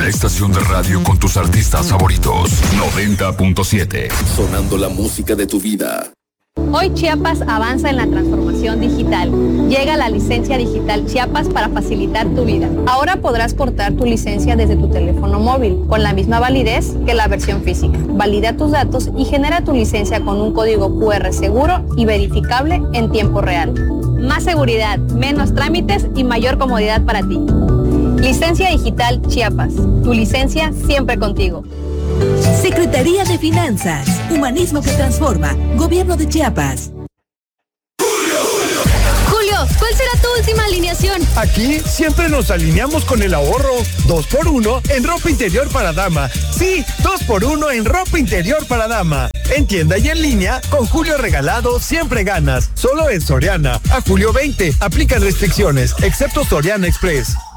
La estación de radio con tus artistas favoritos. 90.7. Sonando la música de tu vida. Hoy Chiapas avanza en la transformación digital. Llega la licencia digital Chiapas para facilitar tu vida. Ahora podrás portar tu licencia desde tu teléfono móvil, con la misma validez que la versión física. Valida tus datos y genera tu licencia con un código QR seguro y verificable en tiempo real. Más seguridad, menos trámites y mayor comodidad para ti. Licencia digital Chiapas. Tu licencia siempre contigo. Secretaría de Finanzas, Humanismo que Transforma, Gobierno de Chiapas. Julio, ¿cuál será tu última alineación? Aquí siempre nos alineamos con el ahorro. 2x1 en ropa interior para dama. Sí, 2x1 en ropa interior para dama. En tienda y en línea, con Julio regalado siempre ganas. Solo en Soriana. A julio 20. Aplican restricciones, excepto Soriana Express.